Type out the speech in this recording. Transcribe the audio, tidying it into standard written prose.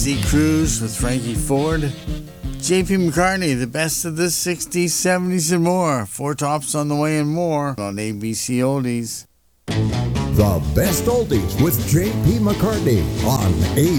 Z Cruise with Frankie Ford. JP McCartney, the best of the 60s, 70s, and more. Four Tops on the way and more on ABC Oldies. The best oldies with J.P. McCartney on ABC.